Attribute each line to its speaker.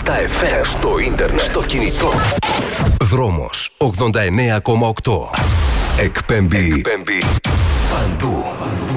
Speaker 1: Στα FM, στο ίντερνετ, στο κινητό. Δρόμος 89,8. Εκπέμπει παντού.